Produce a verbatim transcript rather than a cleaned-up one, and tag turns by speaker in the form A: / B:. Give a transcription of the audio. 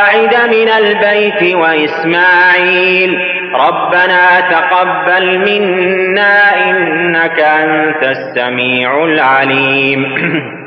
A: من البيت وإسماعيل ربنا تقبل منا إنك أنت السميع العليم